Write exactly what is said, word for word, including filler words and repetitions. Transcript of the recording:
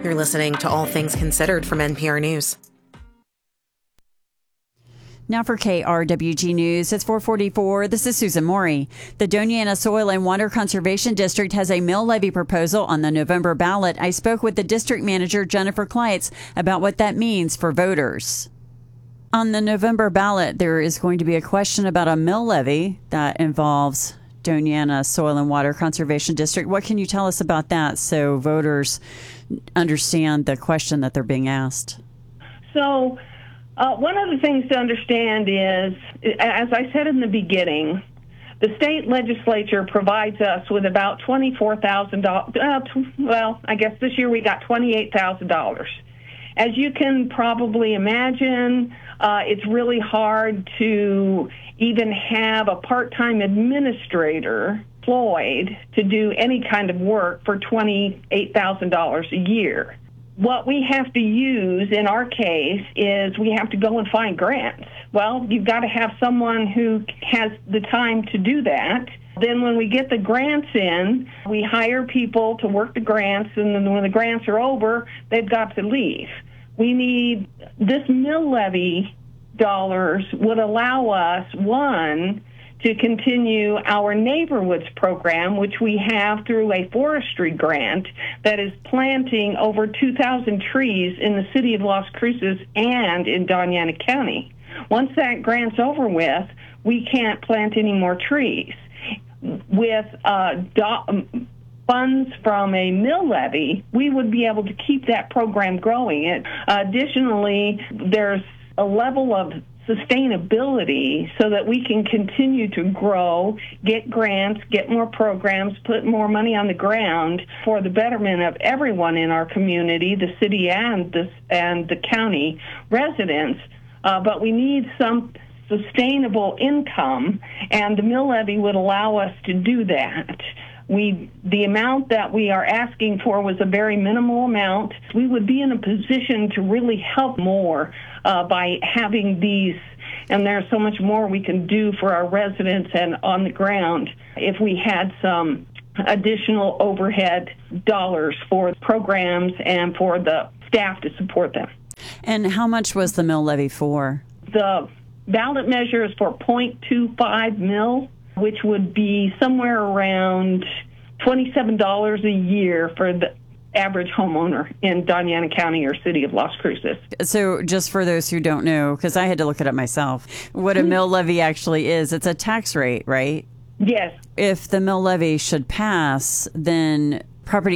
You're listening to All Things Considered from N P R News. Now for K R W G News, it's four forty-four. This is Susan Morey. The Doña Ana Soil and Water Conservation District has a mill levy proposal on the November ballot. I spoke with the district manager, Jennifer Kleitz, about what that means for voters. On the November ballot, there is going to be a question about a mill levy that involves Doña Ana Soil and Water Conservation District. What can you tell us about that so voters understand the question that they're being asked? So uh, one of the things to understand is, as I said in the beginning, the state legislature provides us with about twenty-four thousand dollars. Uh, well, I guess this year we got twenty-eight thousand dollars. As you can probably imagine, uh, it's really hard to even have a part-time administrator employed to do any kind of work for twenty-eight thousand dollars a year. What we have to use in our case is we have to go and find grants. Well, you've got to have someone who has the time to do that. Then when we get the grants in, we hire people to work the grants, and then when the grants are over, they've got to leave. We need this mill levy dollars would allow us, one, to continue our Neighborhoods program, which we have through a forestry grant that is planting over two thousand trees in the city of Las Cruces and in Doña Ana County. Once that grant's over with, we can't plant any more trees. With uh, do- funds from a mill levy, we would be able to keep that program going. It, additionally, there's a level of sustainability so that we can continue to grow, get grants, get more programs, put more money on the ground for the betterment of everyone in our community, the city and the, and the county residents. Uh, but we need some sustainable income, and the mill levy would allow us to do that. We, the amount that we are asking for was a very minimal amount. We would be in a position to really help more uh, by having these, and there's so much more we can do for our residents and on the ground if we had some additional overhead dollars for programs and for the staff to support them. And how much was the mill levy for? The ballot measure is for zero point two five mil, which would be somewhere around twenty-seven dollars a year for the average homeowner in Doña Ana County or city of Las Cruces. So just for those who don't know, because I had to look it up myself, what a mill levy actually is, it's a tax rate, right? Yes. If the mill levy should pass, then property